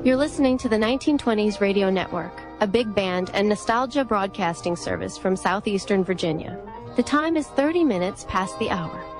You're listening to the 1920s Radio Network, a big band and nostalgia broadcasting service from southeastern Virginia. The time is 30 minutes past the hour.